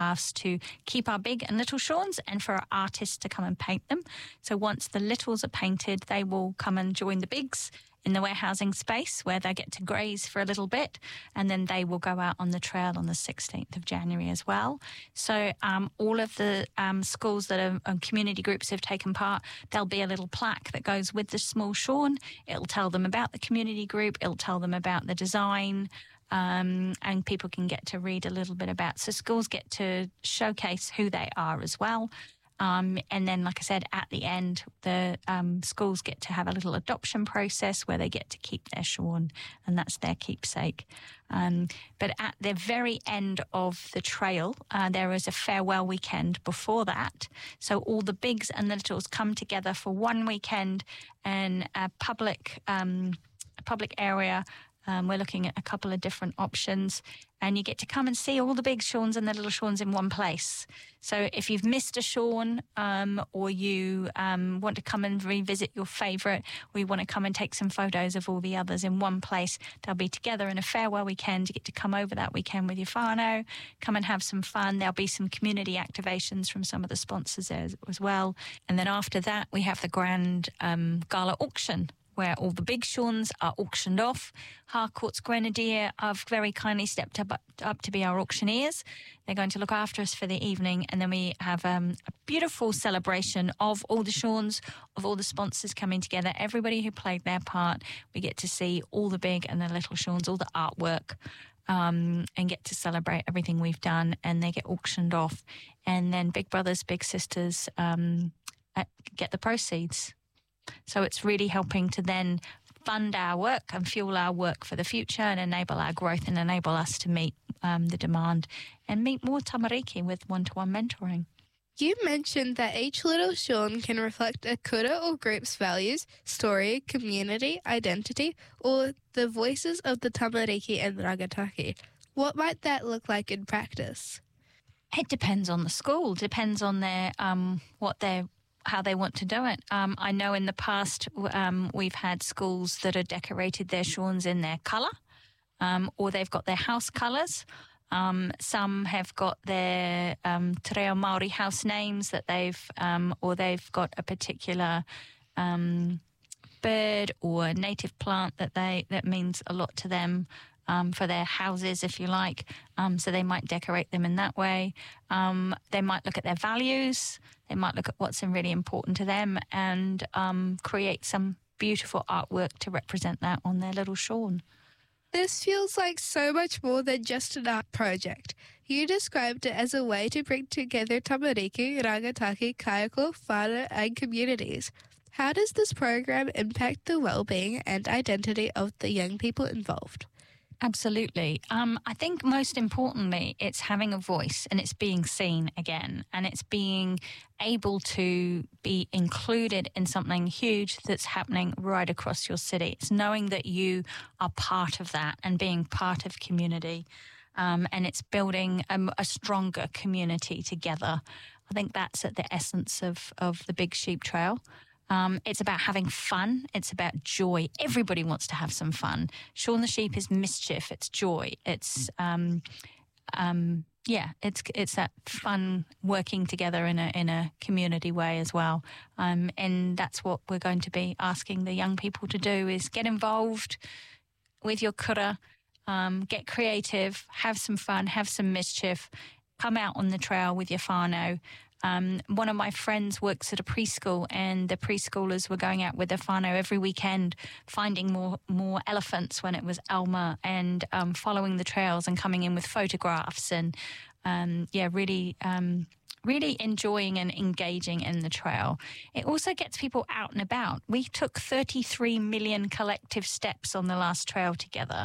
photographs to keep our big and little Shawns and for our artists to come and paint them. So once the littles are painted, they will come and join the bigs in the warehousing space where they get to graze for a little bit, and then they will go out on the trail on the 16th of January as well. So all of the schools that are community groups have taken part, there'll be a little plaque that goes with the small Shawn. It'll tell them about the community group, it'll tell them about the design, and people can get to read a little bit about. So schools get to showcase who they are as well. And then, like I said, at the end, the schools get to have a little adoption process where they get to keep their Shawn, and that's their keepsake. But at the very end of the trail, there is a farewell weekend before that. So all the bigs and the littles come together for one weekend in a public area. We're looking at a couple of different options, and you get to come and see all the big Shawns and the little Shawns in one place. So if you've missed a Shawn, or you want to come and revisit your favourite, or you want to come and take some photos of all the others in one place, they'll be together in a farewell weekend. You get to come over that weekend with your whānau, come and have some fun. There'll be some community activations from some of the sponsors as well. And then after that, we have the grand gala auction, where all the big Shawns are auctioned off. Harcourt's Grenadier have very kindly stepped up to be our auctioneers. They're going to look after us for the evening, and then we have a beautiful celebration of all the Shawns, of all the sponsors coming together, everybody who played their part. We get to see all the big and the little Shawns, all the artwork, and get to celebrate everything we've done, and they get auctioned off. And then Big Brothers, Big Sisters get the proceeds. So it's really helping to then fund our work and fuel our work for the future and enable our growth and enable us to meet the demand and meet more tamariki with one-to-one mentoring. You mentioned that each little Shawn can reflect a kura or group's values, story, community, identity, or the voices of the tamariki and rangataki. What might that look like in practice? It depends on the school, depends on their how they want to do it. I know in the past we've had schools that have decorated their Shawns in their colour, or they've got their house colours. Some have got their te reo Māori house names that they've got a particular bird or native plant that means a lot to them. For their houses, if you like. So they might decorate them in that way. They might look at their values. They might look at what's really important to them and create some beautiful artwork to represent that on their little Shawn. This feels like so much more than just an art project. You described it as a way to bring together tamariki, rangataki, kayako, whānau and communities. How does this program impact the well-being and identity of the young people involved? Absolutely. I think most importantly, it's having a voice and it's being seen again, and it's being able to be included in something huge that's happening right across your city. It's knowing that you are part of that and being part of community, and it's building a stronger community together. I think that's at the essence of the Big Sheep Trail. It's about having fun. It's about joy. Everybody wants to have some fun. Shaun the Sheep is mischief. It's joy. It's it's that fun working together in a community way as well. And that's what we're going to be asking the young people to do: is get involved with your kura, get creative, have some fun, have some mischief, come out on the trail with your whānau. One of my friends works at a preschool, and the preschoolers were going out with their whānau every weekend, finding more elephants when it was Elmer, and following the trails and coming in with photographs and really enjoying and engaging in the trail. It also gets people out and about. We took 33 million collective steps on the last trail together.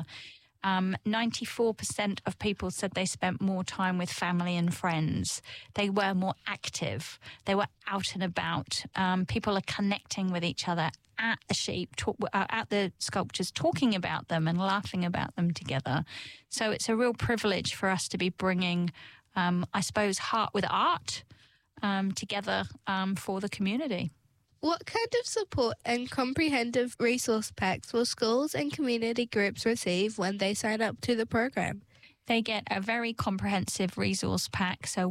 94% of people said they spent more time with family and friends. They were more active. They were out and about. People are connecting with each other at the sheep, at the sculptures, talking about them and laughing about them together. So it's a real privilege for us to be bringing, I suppose, heart with art together for the community. What kind of support and comprehensive resource packs will schools and community groups receive when they sign up to the program? They get a very comprehensive resource pack. So